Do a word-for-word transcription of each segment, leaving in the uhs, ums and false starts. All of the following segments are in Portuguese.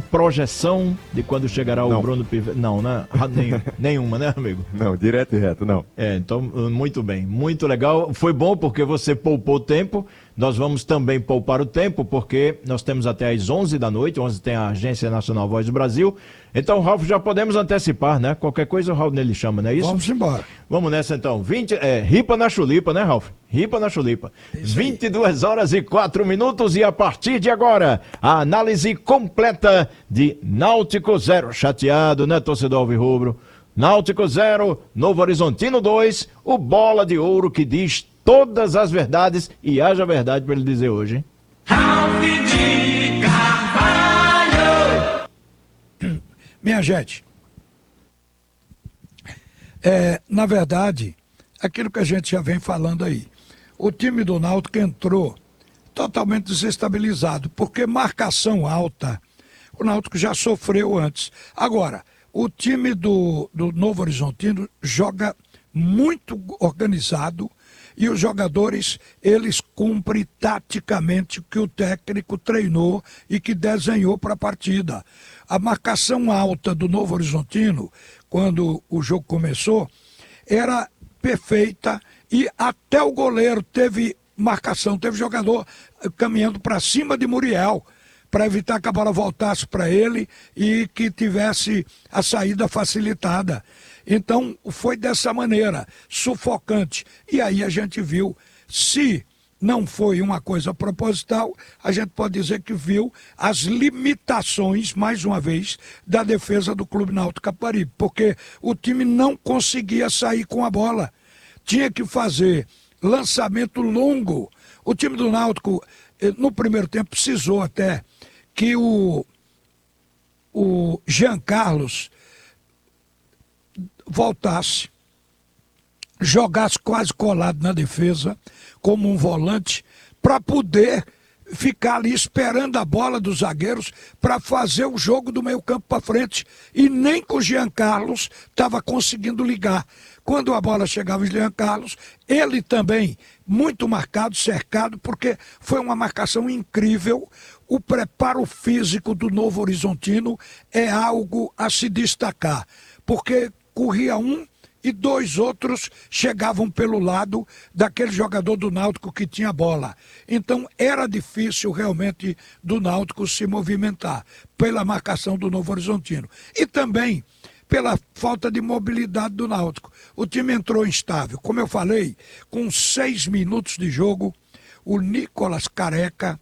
projeção de quando chegará o Não. Bruno Pivetti? Não, né? Nem, nenhuma, né, amigo? Não, direto e reto, não. É, então, muito bem, muito legal. Foi bom porque você poupou tempo. Nós vamos também poupar o tempo, porque nós temos até às onze da noite, onze tem a Agência Nacional Voz do Brasil. Então, Ralf, já podemos antecipar, né? Qualquer coisa o Ralf nele chama, não é isso? Vamos embora. Vamos nessa então. vinte, é, ripa na chulipa, né, Ralf? Ripa na chulipa. vinte e duas horas e quatro minutos e a partir de agora, a análise completa de Náutico zero. Chateado, né, torcedor alvirrubro? Náutico zero, Novo Horizontino dois, o Bola de Ouro que diz todas as verdades e haja verdade para ele dizer hoje, hein? Ralf de Carvalho. Minha gente, é, na verdade, aquilo que a gente já vem falando aí, o time do Náutico entrou totalmente desestabilizado, porque marcação alta, o Náutico já sofreu antes. Agora, o time do, do Novo Horizontino joga muito organizado e os jogadores, eles cumprem taticamente o que o técnico treinou e que desenhou para a partida. A marcação alta do Novo Horizontino, quando o jogo começou, era perfeita e até o goleiro teve marcação, teve jogador caminhando para cima de Muriel, para evitar que a bola voltasse para ele e que tivesse a saída facilitada. Então, foi dessa maneira, sufocante. E aí a gente viu, se não foi uma coisa proposital, a gente pode dizer que viu as limitações, mais uma vez, da defesa do Clube Náutico Capibaribe, porque o time não conseguia sair com a bola. Tinha que fazer lançamento longo. O time do Náutico, no primeiro tempo, precisou até que o, o Jean Carlos voltasse, jogasse quase colado na defesa, como um volante, para poder ficar ali esperando a bola dos zagueiros para fazer o jogo do meio campo para frente. E nem com o Jean Carlos estava conseguindo ligar. Quando a bola chegava em Jean Carlos, ele também muito marcado, cercado, porque foi uma marcação incrível. O preparo físico do Novo Horizontino é algo a se destacar, porque corria um e dois outros chegavam pelo lado daquele jogador do Náutico que tinha bola. Então era difícil realmente do Náutico se movimentar pela marcação do Novo Horizontino. E também pela falta de mobilidade do Náutico. O time entrou instável. Como eu falei, com seis minutos de jogo, o Nicolas Careca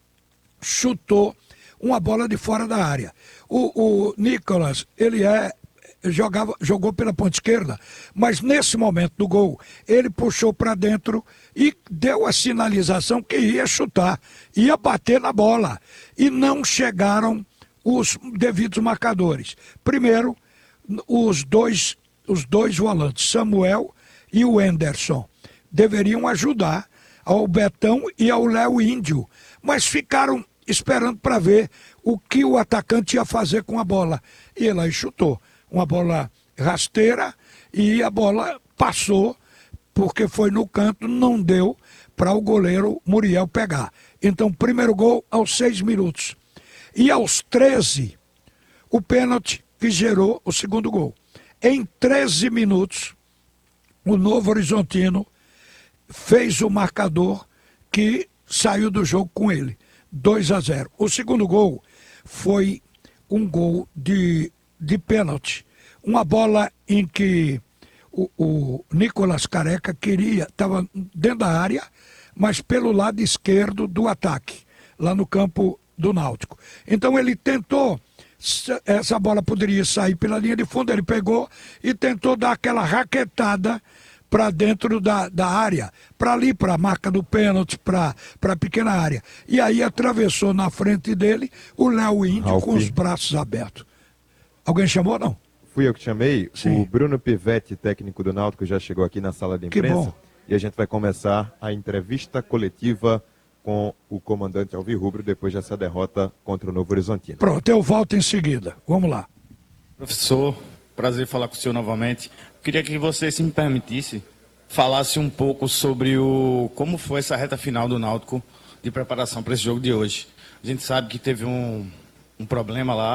chutou uma bola de fora da área. O, o Nicolas, ele é Jogava, jogou pela ponta esquerda, mas nesse momento do gol, ele puxou para dentro e deu a sinalização que ia chutar, ia bater na bola. E não chegaram os devidos marcadores. Primeiro, os dois, os dois volantes, Samuel e o Henderson, deveriam ajudar ao Betão e ao Léo Índio, mas ficaram esperando para ver o que o atacante ia fazer com a bola. E ele aí chutou. Uma bola rasteira e a bola passou, porque foi no canto, não deu para o goleiro Muriel pegar. Então, primeiro gol aos seis minutos. E aos treze, o pênalti que gerou o segundo gol. Em treze minutos, o Novo Horizontino fez o marcador que saiu do jogo com ele, dois a zero. O segundo gol foi um gol de... de pênalti, uma bola em que o, o Nicolas Careca queria, estava dentro da área, mas pelo lado esquerdo do ataque, lá no campo do Náutico. Então ele tentou, essa bola poderia sair pela linha de fundo, ele pegou e tentou dar aquela raquetada para dentro da, da área, para ali, para a marca do pênalti, para a pequena área. E aí atravessou na frente dele o Léo Índio Ralf. com os braços abertos. Alguém chamou ou não? Fui eu que chamei. Sim. O Bruno Pivetti, técnico do Náutico, já chegou aqui na sala de imprensa. Que bom. E a gente vai começar a entrevista coletiva com o comandante alvirrubro depois dessa derrota contra o Novo Horizontino. Pronto, eu volto em seguida. Vamos lá. Professor, prazer falar com o senhor novamente. Queria que você, se me permitisse, falasse um pouco sobre o como foi essa reta final do Náutico de preparação para esse jogo de hoje. A gente sabe que teve um, um problema lá.